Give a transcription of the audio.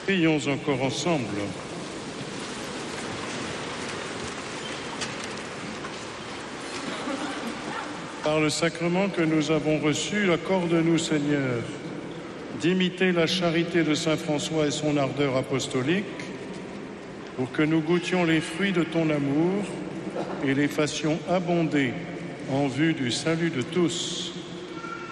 Prions encore ensemble. Par le sacrement que nous avons reçu, accorde-nous, Seigneur, d'imiter la charité de saint François et son ardeur apostolique, pour que nous goûtions les fruits de ton amour et les fassions abonder en vue du salut de tous.